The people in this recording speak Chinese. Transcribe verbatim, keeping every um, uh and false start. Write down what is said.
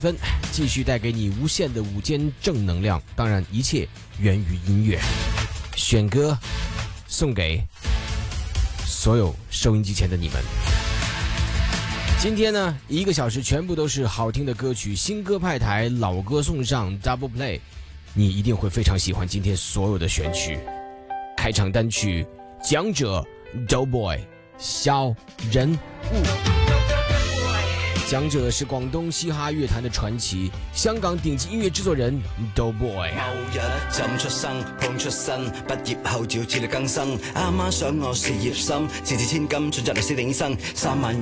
分，继续带给你无限的午间正能量。当然，一切源于音乐。选歌送给所有收音机前的你们。今天呢，一个小时全部都是好听的歌曲，新歌派台，老歌送上 Double Play， 你一定会非常喜欢今天所有的选曲。开场单曲，讲者 Doughboy 小人物。讲者是廣東嘻哈樂壇的傳奇，香港頂級音樂製作人 Doughboy。 某日浸出生，碰出身，畢業後照自力更生。阿媽想我事業心，字字千金，進入歷史鼎生。三萬